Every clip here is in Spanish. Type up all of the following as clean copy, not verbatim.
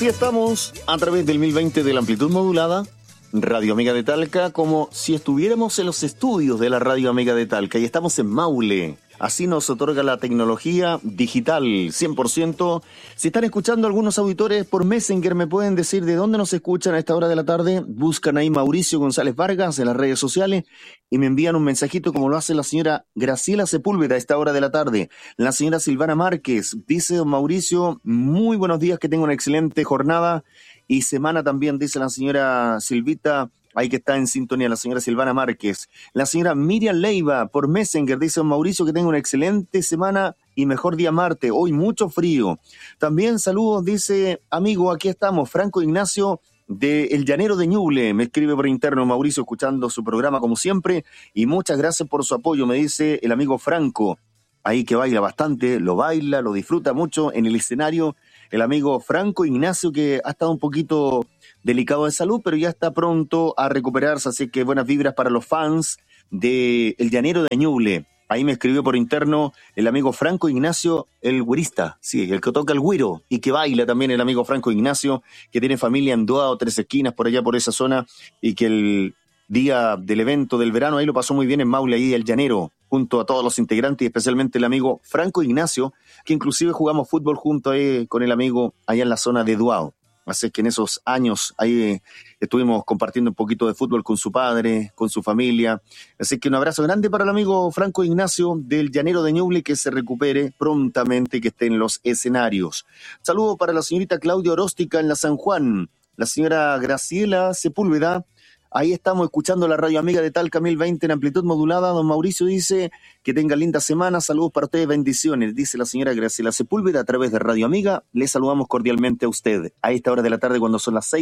Y estamos a través del 1020 de la amplitud modulada, Radio Amiga de Talca, como si estuviéramos en los estudios de la Radio Amiga de Talca, y estamos en Maule. Así nos otorga la tecnología digital 100%. Si están escuchando algunos auditores por Messenger, me pueden decir de dónde nos escuchan a esta hora de la tarde. Buscan ahí Mauricio González Vargas en las redes sociales y me envían un mensajito como lo hace la señora Graciela Sepúlveda a esta hora de la tarde. La señora Silvana Márquez dice: don Mauricio, muy buenos días, que tenga una excelente jornada y semana también, dice la señora Silvita. Ahí que está en sintonía la señora Silvana Márquez. La señora Miriam Leiva por Messenger dice: Mauricio, que tenga una excelente semana y mejor día martes. Hoy mucho frío. También saludos, dice: amigo, aquí estamos. Franco Ignacio de El Llanero de Ñuble me escribe por interno: Mauricio, escuchando su programa como siempre y muchas gracias por su apoyo, me dice el amigo Franco. Ahí que baila bastante, lo baila, lo disfruta mucho en el escenario. El amigo Franco Ignacio, que ha estado un poquito delicado de salud, pero ya está pronto a recuperarse, así que buenas vibras para los fans de El Llanero de Ñuble. Ahí me escribió por interno el amigo Franco Ignacio, el güirista, sí, el que toca el güiro y que baila también, el amigo Franco Ignacio, que tiene familia en Duao, Tres Esquinas, por allá por esa zona, y que el día del evento del verano ahí lo pasó muy bien en Maule, ahí El Llanero, junto a todos los integrantes y especialmente el amigo Franco Ignacio, que inclusive jugamos fútbol junto ahí con el amigo allá en la zona de Duao. Así que en esos años ahí estuvimos compartiendo un poquito de fútbol con su padre, con su familia. Así que un abrazo grande para el amigo Franco Ignacio del Llanero de Ñuble, que se recupere prontamente y que esté en los escenarios. Saludo para la señorita Claudia Oróstica en la San Juan, la señora Graciela Sepúlveda. Ahí estamos escuchando la Radio Amiga de Talca 1020 en amplitud modulada. Don Mauricio dice que tenga linda semana. Saludos para ustedes, bendiciones. Dice la señora Graciela Sepúlveda a través de Radio Amiga. Le saludamos cordialmente a usted a esta hora de la tarde cuando son las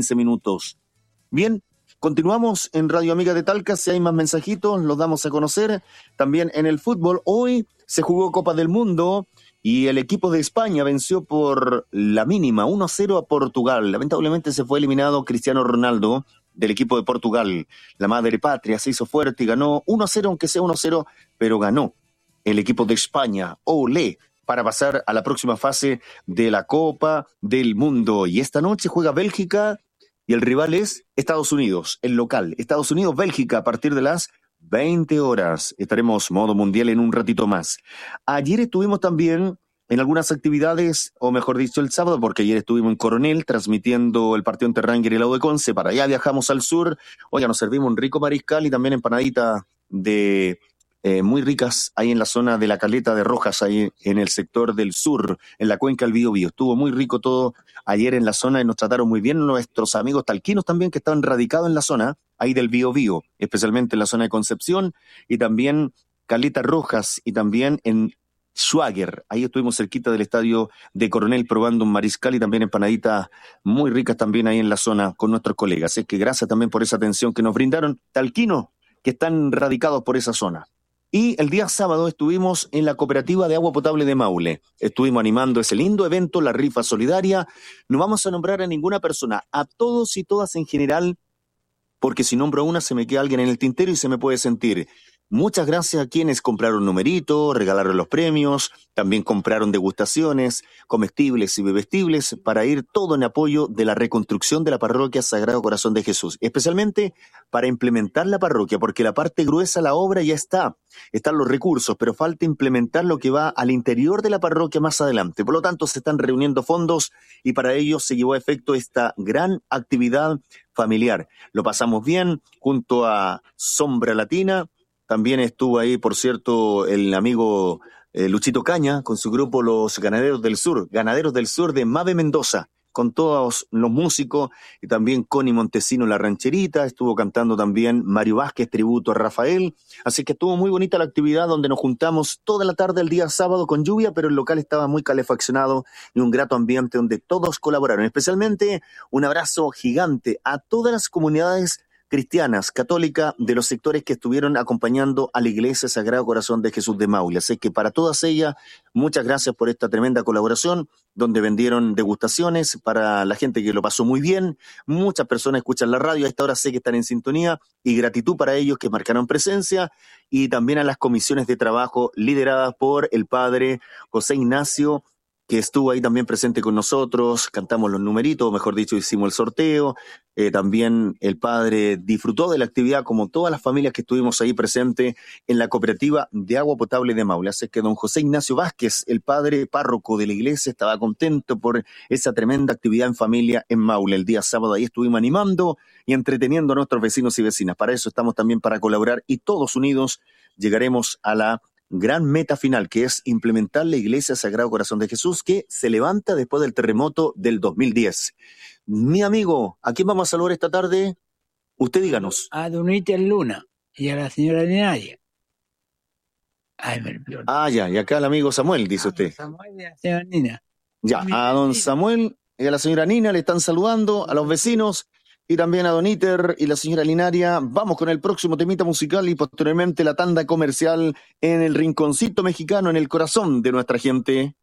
6:15. Bien, continuamos en Radio Amiga de Talca. Si hay más mensajitos, los damos a conocer. También en el fútbol, hoy se jugó Copa del Mundo y el equipo de España venció por la mínima 1-0 a Portugal. Lamentablemente se fue eliminado Cristiano Ronaldo del equipo de Portugal. La madre patria se hizo fuerte y ganó 1-0, aunque sea 1-0, pero ganó el equipo de España. Olé, para pasar a la próxima fase de la Copa del Mundo. Y esta noche juega Bélgica y el rival es Estados Unidos, el local. Estados Unidos-Bélgica a partir de las 20 horas. Estaremos modo mundial en un ratito más. Ayer estuvimos también en algunas actividades, o mejor dicho, el sábado, porque ayer estuvimos en Coronel transmitiendo el partido entre Ranger y el Aude Conce. Para allá viajamos al sur. Oiga, nos servimos un rico mariscal y también empanaditas de muy ricas ahí en la zona de la Caleta de Rojas, ahí en el sector del sur, en la cuenca del Biobío. Estuvo muy rico todo ayer en la zona y nos trataron muy bien nuestros amigos talquinos también, que estaban radicados en la zona ahí del Biobío, especialmente en la zona de Concepción y también Caleta Rojas y también en Schwager. Ahí estuvimos cerquita del estadio de Coronel probando un mariscal y también empanaditas muy ricas también ahí en la zona con nuestros colegas. Así que gracias también por esa atención que nos brindaron talquinos que están radicados por esa zona. Y el día sábado estuvimos en la Cooperativa de Agua Potable de Maule. Estuvimos animando ese lindo evento, la rifa solidaria. No vamos a nombrar a ninguna persona, a todos y todas en general, porque si nombro a una se me queda alguien en el tintero y se me puede sentir. Muchas gracias a quienes compraron numeritos, regalaron los premios, también compraron degustaciones, comestibles y bebestibles para ir todo en apoyo de la reconstrucción de la parroquia Sagrado Corazón de Jesús, especialmente para implementar la parroquia, porque la parte gruesa de la obra ya está, están los recursos, pero falta implementar lo que va al interior de la parroquia más adelante. Por lo tanto, se están reuniendo fondos y para ello se llevó a efecto esta gran actividad familiar. Lo pasamos bien junto a Sombra Latina. También estuvo ahí, por cierto, el amigo Luchito Caña con su grupo Los Ganaderos del Sur de Mave Mendoza, con todos los músicos, y también Connie Montesino La Rancherita, estuvo cantando también Mario Vázquez, tributo a Rafael, así que estuvo muy bonita la actividad donde nos juntamos toda la tarde el día sábado con lluvia, pero el local estaba muy calefaccionado y un grato ambiente donde todos colaboraron. Especialmente un abrazo gigante a todas las comunidades cristianas, católicas, de los sectores que estuvieron acompañando a la Iglesia Sagrado Corazón de Jesús de Maule. Así que para todas ellas, muchas gracias por esta tremenda colaboración, donde vendieron degustaciones para la gente que lo pasó muy bien. Muchas personas escuchan la radio, a esta hora sé que están en sintonía, y gratitud para ellos que marcaron presencia, y también a las comisiones de trabajo lideradas por el padre José Ignacio, que estuvo ahí también presente con nosotros, cantamos los numeritos, o mejor dicho, hicimos el sorteo. También el padre disfrutó de la actividad como todas las familias que estuvimos ahí presentes en la cooperativa de agua potable de Maule. Así que don José Ignacio Vázquez, el padre párroco de la iglesia, estaba contento por esa tremenda actividad en familia en Maule. El día sábado ahí estuvimos animando y entreteniendo a nuestros vecinos y vecinas. Para eso estamos también para colaborar y todos unidos llegaremos a la gran meta final, que es implementar la Iglesia Sagrado Corazón de Jesús, que se levanta después del terremoto del 2010. Mi amigo, ¿a quién vamos a saludar esta tarde? Usted díganos. A don Iter Luna y a la señora Linaria. Ya, y acá el amigo Samuel, dice usted. Samuel y a la señora Nina. Ya, a don Samuel y a la señora Nina le están saludando, a los vecinos y también a don Iter y la señora Linaria. Vamos con el próximo temita musical y posteriormente la tanda comercial en el rinconcito mexicano, en el corazón de nuestra gente.